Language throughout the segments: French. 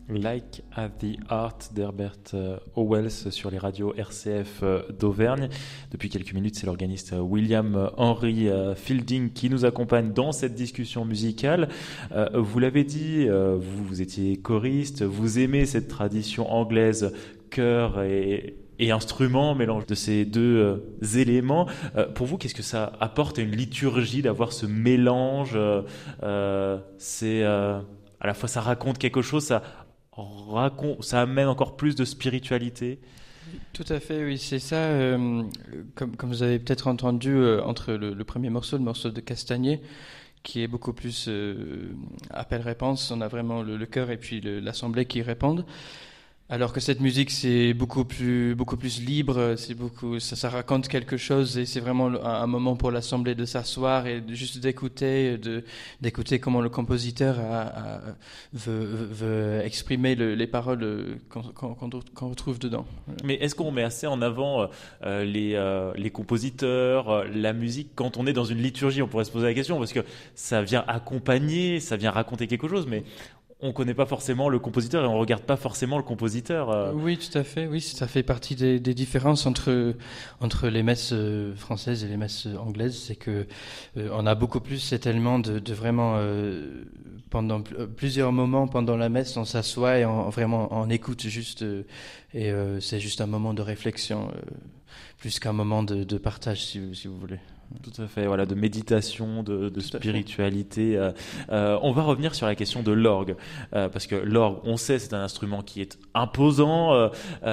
Like at the Art d'Herbert Howells sur les radios RCF d'Auvergne. Depuis quelques minutes, c'est l'organiste William Henry Fielding qui nous accompagne dans cette discussion musicale. Vous l'avez dit, vous étiez choriste, vous aimez cette tradition anglaise, chœur et instrument, mélange de ces deux éléments. Pour vous, qu'est-ce que ça apporte à une liturgie d'avoir ce mélange c'est à la fois ça raconte quelque chose, ça amène encore plus de spiritualité. Tout à fait, oui, c'est ça. Comme vous avez peut-être entendu entre le premier morceau, le morceau de Castagnet, qui est beaucoup plus appel-réponse, on a vraiment le chœur et puis l'assemblée qui répondent. Alors que cette musique, c'est beaucoup plus libre, ça raconte quelque chose et c'est vraiment un moment pour l'assemblée de s'asseoir et juste d'écouter comment le compositeur veut exprimer les paroles qu'on retrouve dedans. Mais est-ce qu'on met assez en avant les compositeurs, la musique quand on est dans une liturgie? On pourrait se poser la question parce que ça vient accompagner, ça vient raconter quelque chose, mais on ne connaît pas forcément le compositeur et on ne regarde pas forcément le compositeur. Oui, tout à fait. Oui, ça fait partie des différences entre les messes françaises et les messes anglaises. C'est que on a beaucoup plus cet élément de vraiment pendant plusieurs moments pendant la messe, on s'assoit et on écoute juste et c'est juste un moment de réflexion plus qu'un moment de partage, si vous voulez. Tout à fait, voilà, de méditation, de spiritualité. On va revenir sur la question de l'orgue, parce que l'orgue, on sait, c'est un instrument qui est imposant,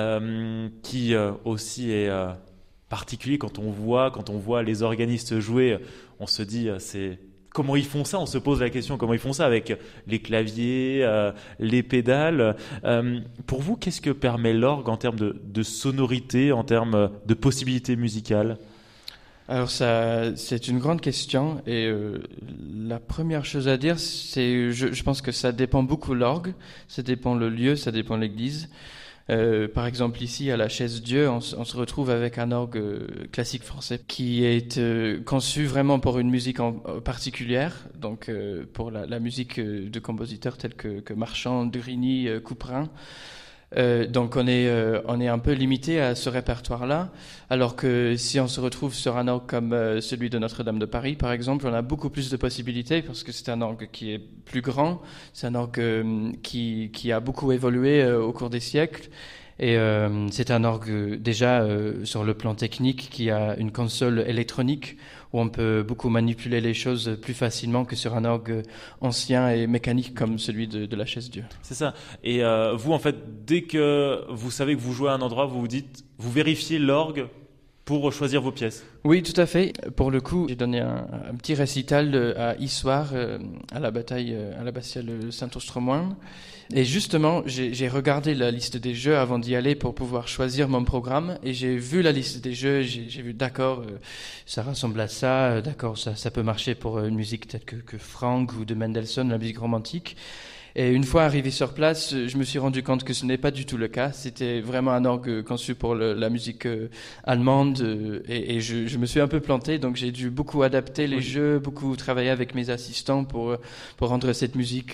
qui aussi est particulier. Quand on voit les organistes jouer, on se dit, comment ils font ça? On se pose la question, comment ils font ça avec les claviers, les pédales. Pour vous, qu'est-ce que permet l'orgue en termes de sonorité, en termes de possibilités musicales? Alors c'est une grande question et la première chose à dire, c'est je pense que ça dépend beaucoup l'orgue, ça dépend le lieu, ça dépend l'église. Par exemple ici à la Chaise-Dieu, on se retrouve avec un orgue classique français qui est conçu vraiment pour une musique particulière, donc pour la musique de compositeurs tels que Marchand, Durini, Couperin. Donc on est un peu limité à ce répertoire-là, alors que si on se retrouve sur un orgue comme celui de Notre-Dame de Paris, par exemple, on a beaucoup plus de possibilités parce que c'est un orgue qui est plus grand, c'est un orgue qui a beaucoup évolué au cours des siècles. Et c'est un orgue déjà sur le plan technique qui a une console électronique où on peut beaucoup manipuler les choses plus facilement que sur un orgue ancien et mécanique comme celui de la Chaise-Dieu. C'est ça. Et vous, en fait, dès que vous savez que vous jouez à un endroit, vous vérifiez l'orgue pour choisir vos pièces. Oui, tout à fait. Pour le coup, j'ai donné un petit récital à Issoire, à la bataille, à l'abbatiale Saint-Oustremoine. Et justement, j'ai regardé la liste des jeux avant d'y aller pour pouvoir choisir mon programme. Et j'ai vu la liste des jeux, j'ai vu, d'accord, ça ressemble à ça, d'accord, ça peut marcher pour une musique telle que Franck ou de Mendelssohn, la musique romantique. Et une fois arrivé sur place, je me suis rendu compte que ce n'est pas du tout le cas. C'était vraiment un orgue conçu pour la musique allemande et je me suis un peu planté. Donc j'ai dû beaucoup adapter les jeux, beaucoup travailler avec mes assistants pour rendre cette musique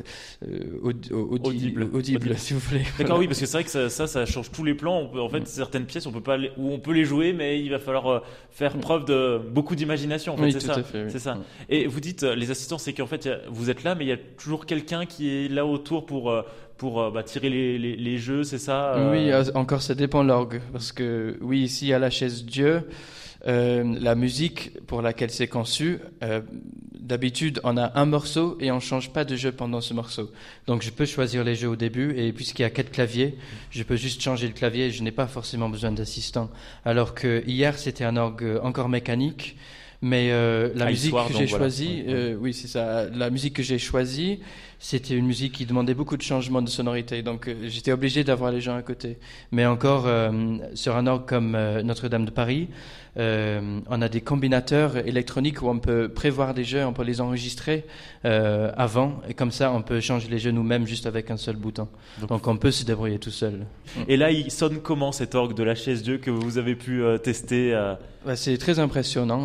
audible, si vous voulez. D'accord, oui, parce que c'est vrai que ça change tous les plans. En fait, certaines pièces, on peut les jouer, mais il va falloir faire preuve de beaucoup d'imagination. En fait, oui, c'est tout ça. À fait, oui. C'est ça. Et vous dites, les assistants, c'est qu'en fait, vous êtes là, mais il y a toujours quelqu'un qui est là autour pour tirer les jeux, c'est ça Oui, encore ça dépend de l'orgue, parce que oui, ici à la Chaise-Dieu, la musique pour laquelle c'est conçu, d'habitude on a un morceau et on change pas de jeu pendant ce morceau. Donc je peux choisir les jeux au début et puisqu'il y a 4 claviers, je peux juste changer le clavier et je n'ai pas forcément besoin d'assistant. Alors que hier c'était un orgue encore mécanique. Mais la musique que j'ai choisie, oui c'est ça, la musique que j'ai choisie, c'était une musique qui demandait beaucoup de changements de sonorité, donc j'étais obligé d'avoir les gens à côté. Mais encore sur un orgue comme Notre-Dame de Paris, on a des combinateurs électroniques où on peut prévoir des jeux, on peut les enregistrer avant, et comme ça on peut changer les jeux nous-mêmes juste avec un seul bouton. Donc on peut se débrouiller tout seul. Et là, il sonne comment cet orgue de la Chaise-Dieu que vous avez pu tester C'est très impressionnant, surtout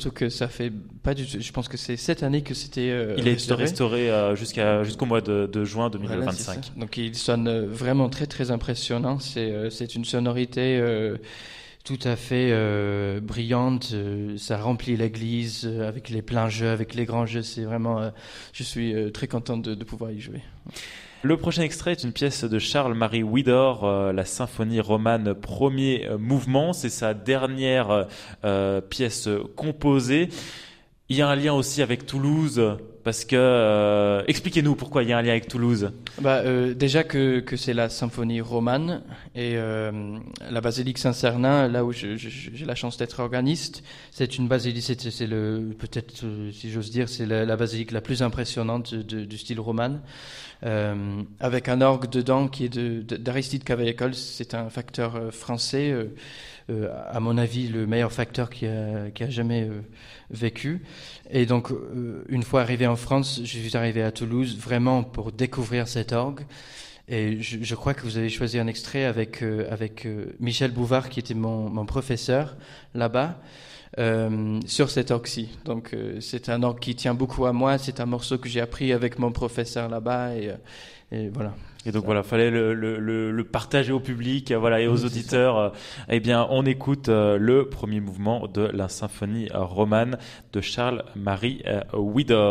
surtout que ça fait pas du tout. Je pense que c'est cette année que c'était il est restauré jusqu'au mois de juin 2025. Voilà, donc il sonne vraiment très très impressionnant. C'est une sonorité tout à fait brillante. Ça remplit l'église avec les pleins jeux, avec les grands jeux. C'est vraiment. Je suis très content de pouvoir y jouer. Le prochain extrait est une pièce de Charles-Marie Widor, la symphonie romane premier mouvement. C'est sa dernière pièce composée. Il y a un lien aussi avec Toulouse, parce que expliquez-nous pourquoi il y a un lien avec Toulouse. Déjà que c'est la symphonie romane et la basilique Saint-Cernin, là où j'ai la chance d'être organiste, c'est une basilique, c'est peut-être si j'ose dire, c'est la basilique la plus impressionnante du style roman, avec un orgue dedans qui est d'Aristide Cavaillé-Coll. C'est un facteur français. À mon avis, le meilleur facteur qui a jamais vécu. Et donc, une fois arrivé en France, je suis arrivé à Toulouse vraiment pour découvrir cet orgue. Et je crois que vous avez choisi un extrait avec Michel Bouvard, qui était mon professeur là-bas, sur cet orgue-ci. Donc, c'est un orgue qui tient beaucoup à moi. C'est un morceau que j'ai appris avec mon professeur là-bas. Et voilà. Et donc voilà, fallait le partager au public, voilà, et aux auditeurs. Eh bien, on écoute le premier mouvement de la symphonie romane de Charles-Marie Widor.